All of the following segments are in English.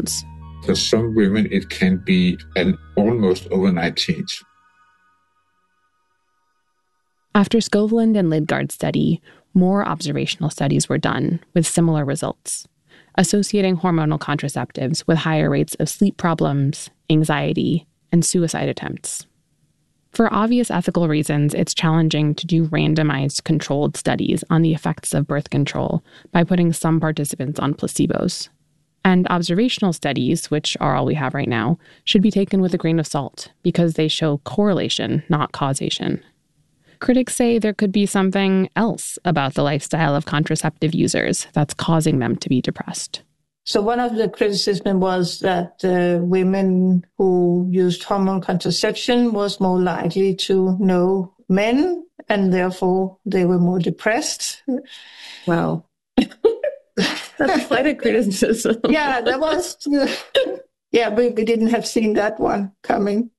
hormones. For some women, it can be an almost overnight change. After Skovlund and Lidgard's study, more observational studies were done with similar results, associating hormonal contraceptives with higher rates of sleep problems, anxiety, and suicide attempts. For obvious ethical reasons, it's challenging to do randomized controlled studies on the effects of birth control by putting some participants on placebos. And observational studies, which are all we have right now, should be taken with a grain of salt because they show correlation, not causation. Critics say there could be something else about the lifestyle of contraceptive users that's causing them to be depressed. So one of the criticisms was that women who used hormone contraception was more likely to know men, and therefore they were more depressed. Wow. That's quite a criticism. Yeah, that was... Yeah, we didn't have seen that one coming.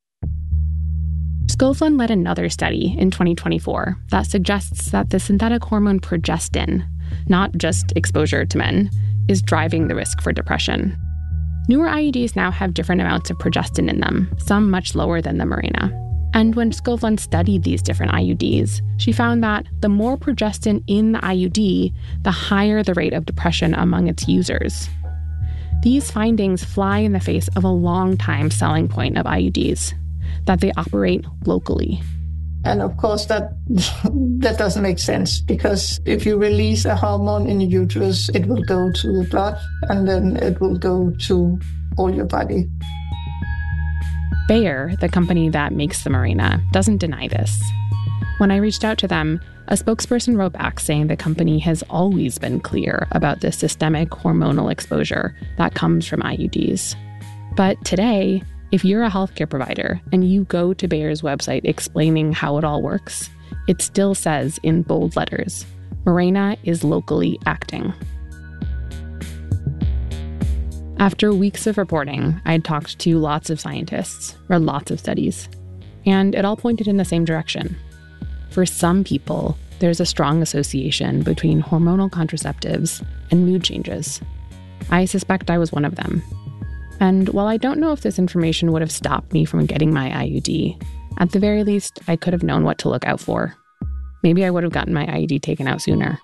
Skovlund led another study in 2024 that suggests that the synthetic hormone progestin, not just exposure to men, is driving the risk for depression. Newer IUDs now have different amounts of progestin in them, some much lower than the Mirena. And when Skovlund studied these different IUDs, she found that the more progestin in the IUD, the higher the rate of depression among its users. These findings fly in the face of a long-time selling point of IUDs, that they operate locally. And of course, that doesn't make sense, because if you release a hormone in your uterus, it will go to the blood, and then it will go to all your body. Bayer, the company that makes the Mirena, doesn't deny this. When I reached out to them, a spokesperson wrote back saying the company has always been clear about the systemic hormonal exposure that comes from IUDs. But today, if you're a healthcare provider and you go to Bayer's website explaining how it all works, it still says in bold letters, Mirena is locally acting. After weeks of reporting, I'd talked to lots of scientists, read lots of studies, and it all pointed in the same direction. For some people, there's a strong association between hormonal contraceptives and mood changes. I suspect I was one of them. And while I don't know if this information would have stopped me from getting my IUD, at the very least, I could have known what to look out for. Maybe I would have gotten my IUD taken out sooner.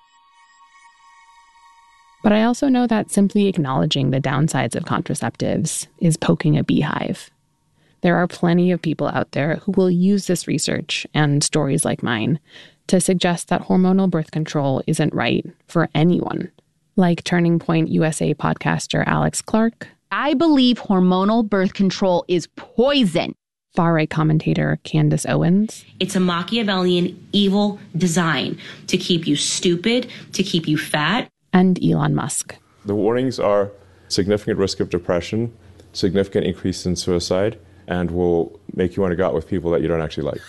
But I also know that simply acknowledging the downsides of contraceptives is poking a beehive. There are plenty of people out there who will use this research and stories like mine to suggest that hormonal birth control isn't right for anyone, like Turning Point USA podcaster Alex Clark. I believe hormonal birth control is poison. Far-right commentator Candace Owens. It's a Machiavellian evil design to keep you stupid, to keep you fat. And Elon Musk. The warnings are significant risk of depression, significant increase in suicide, and will make you want to go out with people that you don't actually like.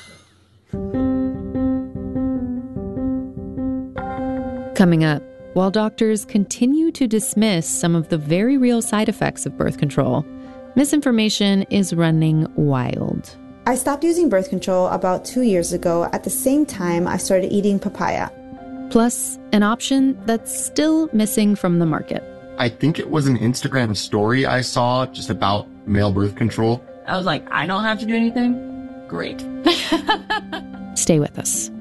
Coming up, while doctors continue to dismiss some of the very real side effects of birth control, misinformation is running wild. I stopped using birth control about 2 years ago. At the same time, I started eating papaya. Plus, an option that's still missing from the market. I think it was an Instagram story I saw just about male birth control. I was like, I don't have to do anything? Great. Stay with us.